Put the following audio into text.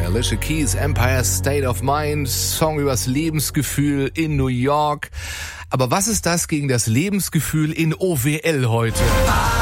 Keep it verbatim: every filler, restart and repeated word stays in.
Alicia Keys, Empire State of Mind, Song übers Lebensgefühl in New York. Aber was ist das gegen das Lebensgefühl in O W L heute?